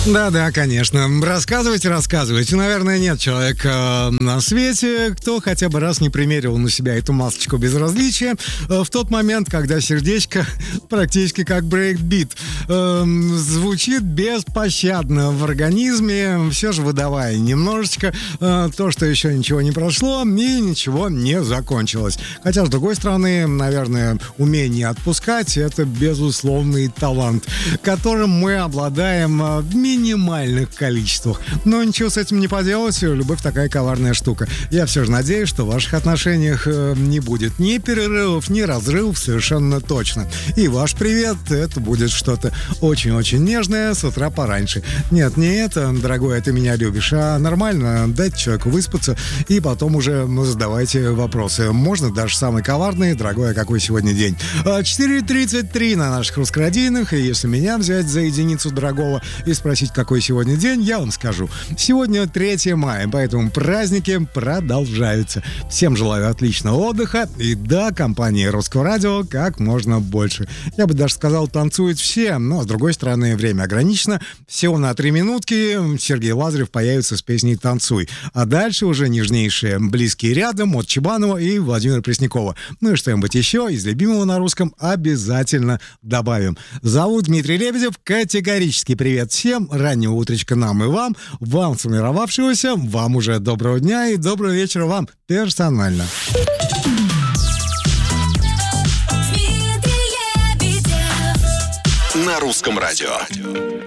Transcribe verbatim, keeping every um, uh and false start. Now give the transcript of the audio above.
Да-да, конечно. Рассказывайте, рассказывайте. Наверное, нет человека на свете, кто хотя бы раз не примерил на себя эту масочку безразличия в тот момент, когда сердечко практически как брейкбит звучит беспощадно в организме, все же выдавая немножечко то, что еще ничего не прошло и ничего не закончилось. Хотя, с другой стороны, наверное, умение отпускать — это безусловный талант, которым мы обладаем в минимальных количествах. Но ничего с этим не поделать, любовь такая коварная штука. Я все же надеюсь, что в ваших отношениях не будет ни перерывов, ни разрывов, совершенно точно. И ваш привет — это будет что-то очень-очень нежное с утра пораньше. Нет, не это, дорогой, ты меня любишь, а нормально дать человеку выспаться и потом уже задавайте вопросы. Можно даже самый коварный: дорогой, а какой сегодня день? четыре тридцать три на наших русскородийных, и если меня взять за единицу дорогого и спросить, какой сегодня день, я вам скажу: сегодня третье мая, поэтому праздники продолжаются. Всем желаю отличного отдыха и, да, компании Русского радио как можно больше. Я бы даже сказал, танцуют все, но, с другой стороны, время ограничено. Всего на три минутки Сергей Лазарев появится с песней «Танцуй». А дальше уже нежнейшие «Близкие рядом» от Чебанова и Владимира Преснякова. Ну и что-нибудь еще из любимого на русском обязательно добавим. Зовут Дмитрий Лебедев. Категорический привет всем. Раннего утречка нам и вам. Вам сформировавшегося. Вам уже доброго дня и доброго вечера вам персонально. На русском радио.